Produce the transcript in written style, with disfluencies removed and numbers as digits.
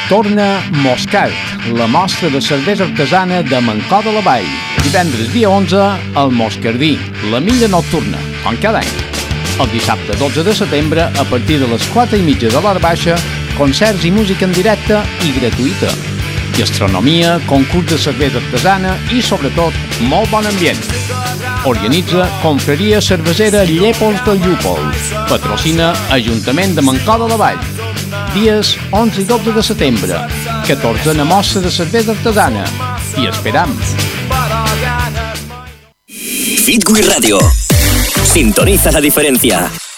Torna Moscat, la mostra de cervesa artesana de Mancor de la Vall. Divendres dia 11, al Moscardí, la milla nocturna, com cada any. El dissabte 12 de setembre, a partir de les 4:30 de l'hora baixa, concerts i música en directe i gratuïta. Gastronomia, concurs de cervesa artesana i, sobretot, molt bon ambient. Organitza Confraria Cervesera Llépols del Llúpol. Patrocina Ajuntament de Mancor de la Vall. Dies 11 i 12 de setembre. 14a mostra de cervesa artesana. I esperam. Fitwi Radio. Sintoniza la diferencia.